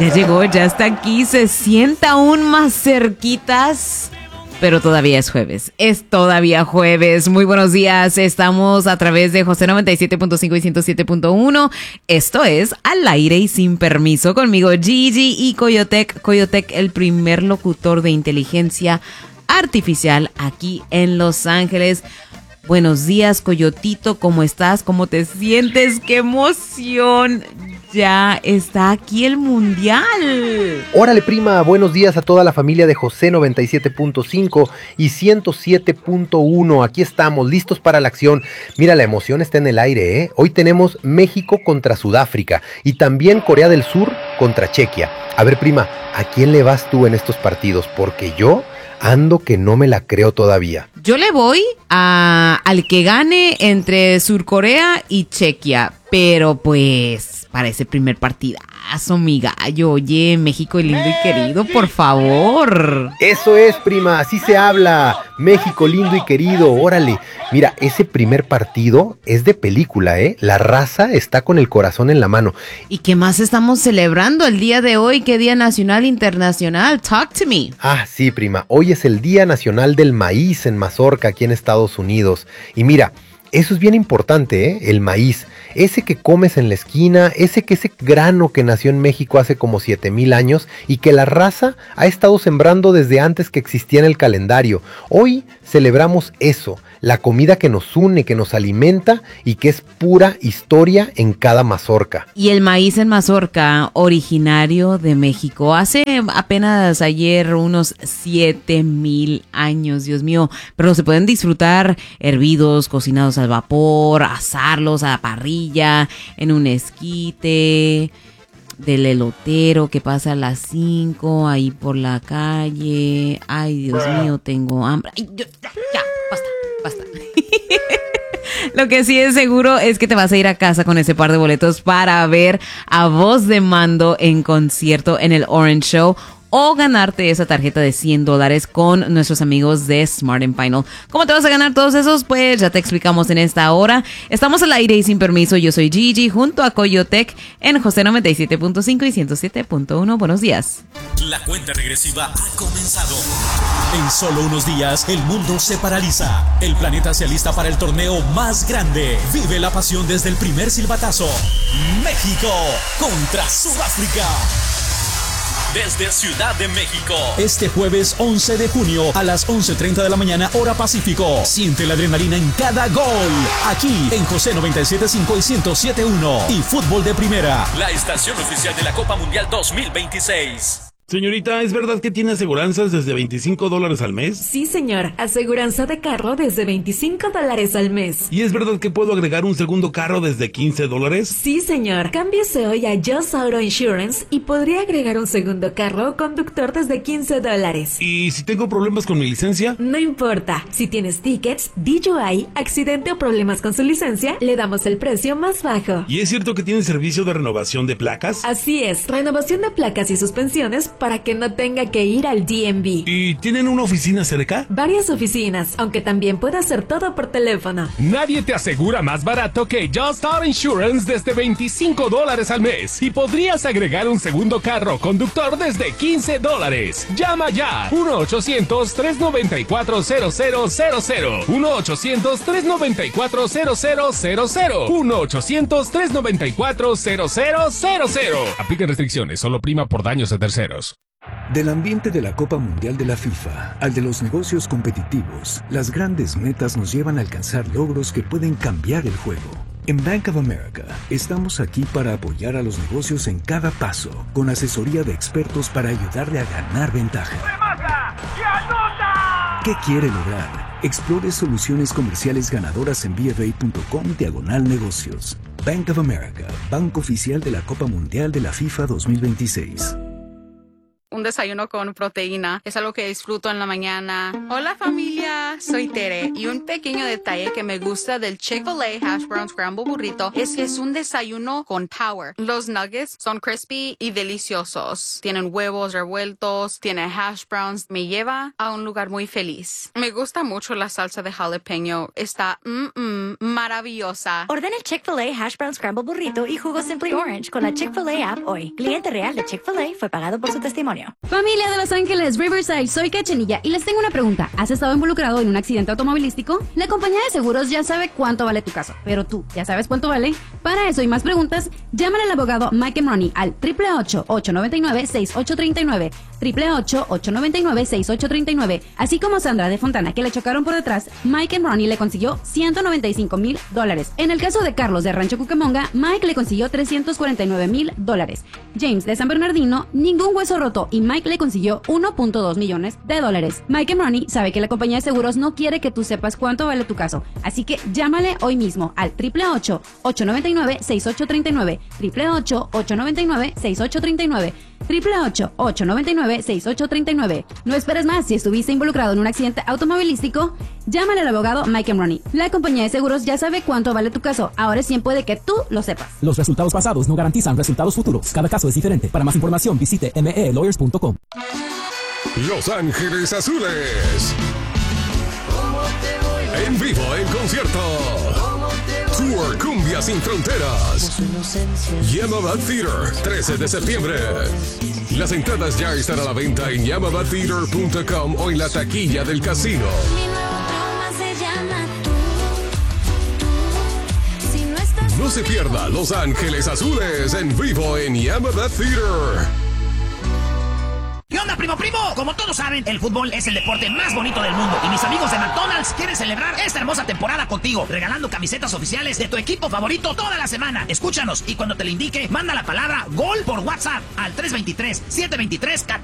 Ya llegó, ya está aquí, se sienta aún más cerquitas. Pero todavía es jueves, es todavía jueves. Muy buenos días, estamos a través de José 97.5 y 107.1. Esto es Al Aire y Sin Permiso, conmigo Gigi y Coyotec. Coyotec, el primer locutor de inteligencia artificial aquí en Los Ángeles. Buenos días, Coyotito, ¿cómo estás? ¿Cómo te sientes? ¡Qué emoción! Ya está aquí el Mundial. Órale, prima, buenos días a toda la familia de José 97.5 y 107.1. Aquí estamos, listos para la acción. Mira, la emoción está en el aire, ¿eh? Hoy tenemos México contra Sudáfrica y también Corea del Sur contra Chequia. A ver, prima, ¿a quién le vas tú en estos partidos? Porque yo ando que no me la creo todavía. Yo le voy al que gane entre Surcorea y Chequia, pero pues para ese primer partidazo, mi gallo. Oye, México lindo y querido, por favor. Eso es, prima, así se habla. México lindo y querido, órale. Mira, ese primer partido es de película, ¿eh? La raza está con el corazón en la mano. ¿Y qué más estamos celebrando el día de hoy? ¿Qué día nacional internacional? Talk to me. Ah, sí, prima, hoy es el Día Nacional del Maíz en Mazorca, aquí en Estados Unidos. Y mira, eso es bien importante, ¿eh? El maíz, ese que comes en la esquina, ese grano que nació en México hace como 7,000 años y que la raza ha estado sembrando desde antes que existiera el calendario. Hoy celebramos eso, la comida que nos une, que nos alimenta y que es pura historia en cada mazorca. Y el maíz en mazorca, originario de México, hace apenas ayer unos 7,000 años, Dios mío, pero se pueden disfrutar hervidos, cocinados al vapor, asarlos a la parrilla, en un esquite del elotero que pasa a las 5 ahí por la calle. Ay, Dios mío, tengo hambre. Ay, ya, basta. Lo que sí es seguro es que te vas a ir a casa con ese par de boletos para ver a Voz de Mando en concierto en el Orange Show, o ganarte esa tarjeta de $100 con nuestros amigos de Smart & Final. ¿Cómo te vas a ganar todos esos? Pues ya te explicamos en esta hora. Estamos al aire y sin permiso. Yo soy Gigi junto a Coyotec en José 97.5 y 107.1. Buenos días. La cuenta regresiva ha comenzado. En solo unos días, el mundo se paraliza. El planeta se alista para el torneo más grande. Vive la pasión desde el primer silbatazo. México contra Sudáfrica. Desde Ciudad de México. Este jueves 11 de junio a las 11:30 de la mañana, hora Pacífico. Siente la adrenalina en cada gol. Aquí en José 97.5 y 107.1. Y Fútbol de Primera. La estación oficial de la Copa Mundial 2026. Señorita, ¿es verdad que tiene aseguranzas desde $25 al mes? Sí, señor. Aseguranza de carro desde $25 al mes. ¿Y es verdad que puedo agregar un segundo carro desde $15? Sí, señor. Cámbiese hoy a Just Auto Insurance y podría agregar un segundo carro o conductor desde $15. ¿Y si tengo problemas con mi licencia? No importa. Si tienes tickets, DUI, accidente o problemas con su licencia, le damos el precio más bajo. ¿Y es cierto que tiene servicio de renovación de placas? Así es. Renovación de placas y suspensiones para que no tenga que ir al DMV. ¿Y tienen una oficina cerca? Varias oficinas, aunque también puede hacer todo por teléfono. Nadie te asegura más barato que Just Auto Insurance desde $25 al mes. Y podrías agregar un segundo carro conductor desde $15. Llama ya. 1-800-394-0000. 1-800-394-0000. 1-800-394-0000. Aplican restricciones. Solo prima por daños a terceros. Del ambiente de la Copa Mundial de la FIFA al de los negocios competitivos, las grandes metas nos llevan a alcanzar logros que pueden cambiar el juego. En Bank of America estamos aquí para apoyar a los negocios en cada paso, con asesoría de expertos para ayudarle a ganar ventaja. ¿Qué quiere lograr? Explore soluciones comerciales ganadoras en bfa.com/negocios. Bank of America, banco oficial de la Copa Mundial de la FIFA 2026. un desayuno con proteína. Es algo que disfruto en la mañana. Hola familia, soy Tere y un pequeño detalle que me gusta del Chick-fil-A Hash Brown Scramble Burrito es que es un desayuno con power. Los nuggets son crispy y deliciosos. Tienen huevos revueltos, tiene hash browns. Me lleva a un lugar muy feliz. Me gusta mucho la salsa de jalapeño. Está maravillosa. Ordena el Chick-fil-A Hash Brown Scramble Burrito y jugo Simply Orange con la Chick-fil-A app hoy. Cliente real de Chick-fil-A fue pagado por su testimonio. Familia de Los Ángeles, Riverside, soy Cachanilla y les tengo una pregunta. ¿Has estado involucrado en un accidente automovilístico? La compañía de seguros ya sabe cuánto vale tu caso, pero tú, ¿ya sabes cuánto vale? Para eso y más preguntas, llámale al abogado Mike Money al 888-899-6839, 888-899-6839. Así como Sandra de Fontana, que le chocaron por detrás, Mike Money le consiguió $195,000. En el caso de Carlos de Rancho Cucamonga, Mike le consiguió $349,000. James de San Bernardino, ningún hueso roto y Mike le consiguió $1.2 millones. Mike Money sabe que la compañía de seguros no quiere que tú sepas cuánto vale tu caso, así que llámale hoy mismo al 888-899-6839, 888-899-6839, 888-899-6839. No esperes más. Si estuviste involucrado en un accidente automovilístico, llámale al abogado Mike Money. La compañía de seguros ya sabe cuánto vale tu caso. Ahora es tiempo de que tú lo sepas. Los resultados pasados no garantizan resultados futuros. Cada caso es diferente. Para más información visite melawyers.com. Los Ángeles Azules. En vivo, en concierto. Tour Cumbia Sin Fronteras. Yamaba Theater, 13 de septiembre. Las entradas ya están a la venta en yamavatheater.com o en la taquilla del casino. No se pierda Los Ángeles Azules en vivo en Yamava Theater. ¿Qué onda, primo? Como todos saben, el fútbol es el deporte más bonito del mundo. Y mis amigos de McDonald's quieren celebrar esta hermosa temporada contigo, regalando camisetas oficiales de tu equipo favorito toda la semana. Escúchanos y cuando te lo indique, manda la palabra GOL por WhatsApp al 323-723-14.